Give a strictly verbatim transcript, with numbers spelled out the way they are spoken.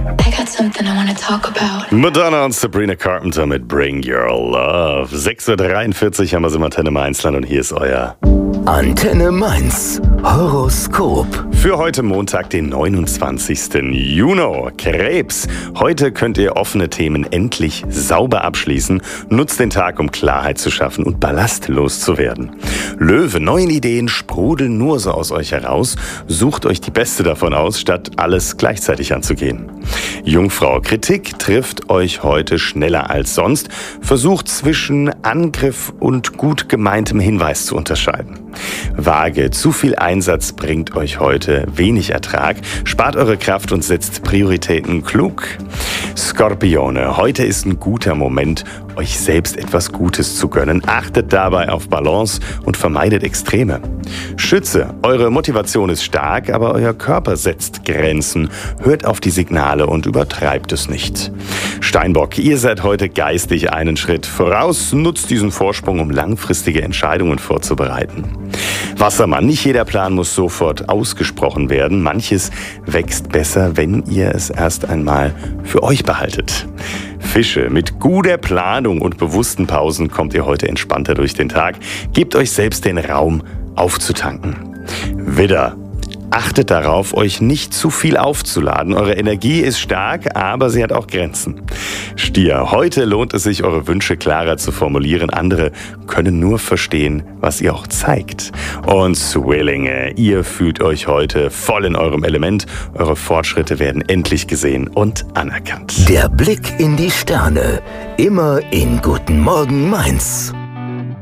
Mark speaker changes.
Speaker 1: I got something I want to talk about.
Speaker 2: Madonna und Sabrina Carpenter mit Bring Your Love. sechs Uhr dreiundvierzig haben wir es im Antenne Mainzland und hier ist euer
Speaker 3: Antenne Mainz Horoskop.
Speaker 2: Für heute Montag, den neunundzwanzigsten Juni. Krebs. Heute könnt ihr offene Themen endlich sauber abschließen. Nutzt den Tag, um Klarheit zu schaffen und Ballast loszuwerden. Löwe. Neue Ideen sprudeln nur so aus euch heraus. Sucht euch die beste davon aus, statt alles gleichzeitig anzugehen. Jungfrau. Kritik trifft euch heute schneller als sonst. Versucht zwischen Angriff und gut gemeintem Hinweis zu unterscheiden. Waage. Zu viel Einsatz bringt euch heute wenig Ertrag. Spart eure Kraft und setzt Prioritäten klug. Skorpione. Heute ist ein guter Moment, euch selbst etwas Gutes zu gönnen. Achtet dabei auf Balance und vermeidet Extreme. Schütze. Eure Motivation ist stark, aber euer Körper setzt Grenzen. Hört auf die Signale und übertreibt es nicht. Steinbock. Ihr seid heute geistig einen Schritt voraus. Nutzt diesen Vorsprung, um langfristige Entscheidungen vorzubereiten. Wassermann. Nicht jeder Plan muss sofort ausgesprochen werden. Manches wächst besser, wenn ihr es erst einmal für euch behaltet. Fische. Mit guter Planung und bewussten Pausen kommt ihr heute entspannter durch den Tag. Gebt euch selbst den Raum, aufzutanken. Widder. Achtet darauf, euch nicht zu viel aufzuladen. Eure Energie ist stark, aber sie hat auch Grenzen. Stier. Heute lohnt es sich, eure Wünsche klarer zu formulieren. Andere können nur verstehen, was ihr auch zeigt. Und Zwillinge. Ihr fühlt euch heute voll in eurem Element. Eure Fortschritte werden endlich gesehen und anerkannt.
Speaker 3: Der Blick in die Sterne. Immer in Guten Morgen Mainz.